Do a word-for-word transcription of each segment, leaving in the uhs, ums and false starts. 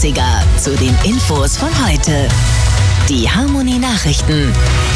achtziger zu den Infos von heute. Die Harmonie Nachrichten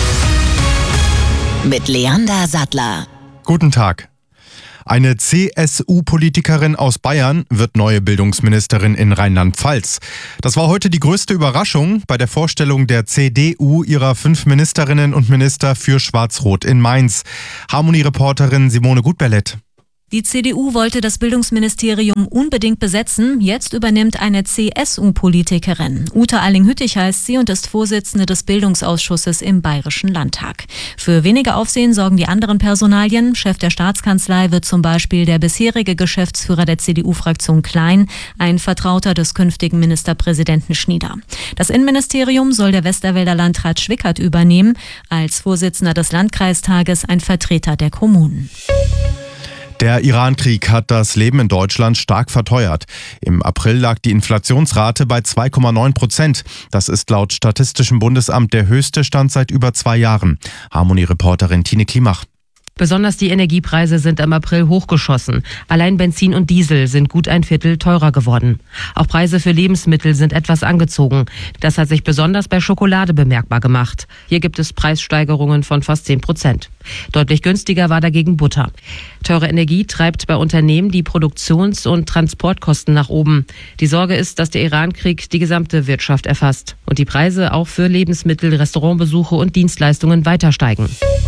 mit Leander Sattler. Guten Tag. Eine C S U-Politikerin aus Bayern wird neue Bildungsministerin in Rheinland-Pfalz. Das war heute die größte Überraschung bei der Vorstellung der C D U ihrer fünf Ministerinnen und Minister für Schwarz-Rot in Mainz. Harmonie-Reporterin Simone Gutberlet. Die C D U wollte das Bildungsministerium unbedingt besetzen. Jetzt übernimmt eine C S U-Politikerin. Ute Alling-Hüttich heißt sie und ist Vorsitzende des Bildungsausschusses im Bayerischen Landtag. Für weniger Aufsehen sorgen die anderen Personalien. Chef der Staatskanzlei wird zum Beispiel der bisherige Geschäftsführer der C D U-Fraktion Klein, ein Vertrauter des künftigen Ministerpräsidenten Schnieder. Das Innenministerium soll der Westerwälder Landrat Schwickert übernehmen, als Vorsitzender des Landkreistages ein Vertreter der Kommunen. Der Iran-Krieg hat das Leben in Deutschland stark verteuert. Im April lag die Inflationsrate bei zwei Komma neun Prozent. Das ist laut Statistischem Bundesamt der höchste Stand seit über zwei Jahren. Harmonie-Reporterin Tine Klimach. Besonders die Energiepreise sind im April hochgeschossen. Allein Benzin und Diesel sind gut ein Viertel teurer geworden. Auch Preise für Lebensmittel sind etwas angezogen. Das hat sich besonders bei Schokolade bemerkbar gemacht. Hier gibt es Preissteigerungen von fast zehn Prozent. Deutlich günstiger war dagegen Butter. Teure Energie treibt bei Unternehmen die Produktions- und Transportkosten nach oben. Die Sorge ist, dass der Iran-Krieg die gesamte Wirtschaft erfasst und die Preise auch für Lebensmittel, Restaurantbesuche und Dienstleistungen weiter steigen.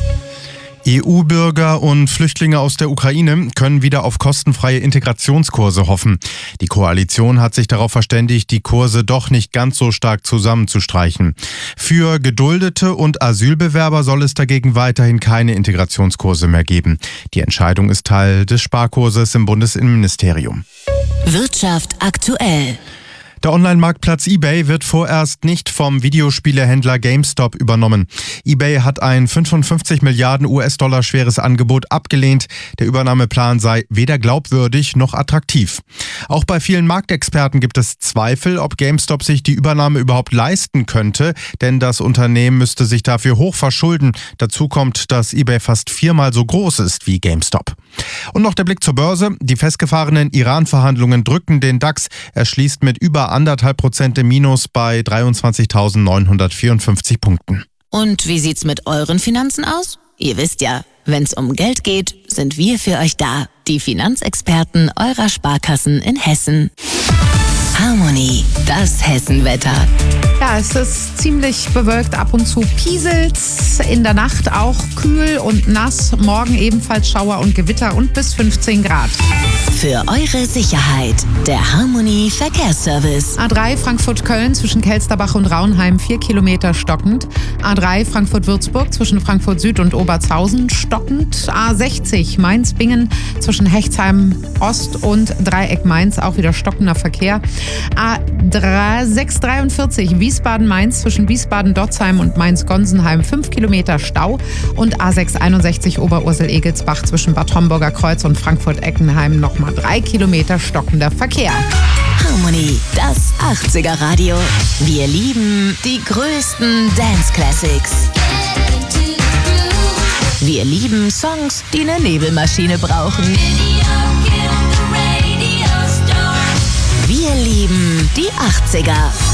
E U-Bürger und Flüchtlinge aus der Ukraine können wieder auf kostenfreie Integrationskurse hoffen. Die Koalition hat sich darauf verständigt, die Kurse doch nicht ganz so stark zusammenzustreichen. Für Geduldete und Asylbewerber soll es dagegen weiterhin keine Integrationskurse mehr geben. Die Entscheidung ist Teil des Sparkurses im Bundesinnenministerium. Wirtschaft aktuell. Der Online-Marktplatz eBay wird vorerst nicht vom Videospielehändler GameStop übernommen. eBay hat ein fünfundfünfzig Milliarden U S-Dollar schweres Angebot abgelehnt. Der Übernahmeplan sei weder glaubwürdig noch attraktiv. Auch bei vielen Marktexperten gibt es Zweifel, ob GameStop sich die Übernahme überhaupt leisten könnte, denn das Unternehmen müsste sich dafür hoch verschulden. Dazu kommt, dass eBay fast viermal so groß ist wie GameStop. Und noch der Blick zur Börse. Die festgefahrenen Iran-Verhandlungen drücken den DAX. Er schließt mit über anderthalb Prozent im Minus bei dreiundzwanzigtausendneunhundertvierundfünfzig Punkten. Und wie sieht's mit euren Finanzen aus? Ihr wisst ja, wenn's um Geld geht, sind wir für euch da. Die Finanzexperten eurer Sparkassen in Hessen. Harmonie, das Hessenwetter. Ja, es ist ziemlich bewölkt, ab und zu pieselt's. In der Nacht auch kühl und nass. Morgen ebenfalls Schauer und Gewitter und bis fünfzehn Grad. Für eure Sicherheit, der Harmonie Verkehrsservice. A drei Frankfurt-Köln zwischen Kelsterbach und Raunheim vier Kilometer stockend. A drei Frankfurt-Würzburg zwischen Frankfurt Süd und Obertshausen stockend. A sechzig Mainz-Bingen zwischen Hechtsheim Ost und Dreieck Mainz auch wieder stockender Verkehr. A sechs dreiundvierzig Wiesbaden-Mainz zwischen Wiesbaden-Dotzheim und Mainz-Gonsenheim fünf Kilometer Stau und A sechs einundsechzig Oberursel-Egelsbach zwischen Bad Homburger Kreuz und Frankfurt-Eckenheim nochmal drei Kilometer stockender Verkehr. Harmonie, das achtziger Radio. Wir lieben die größten Dance Classics. Wir lieben Songs, die eine Nebelmaschine brauchen. Wir lieben die achtziger.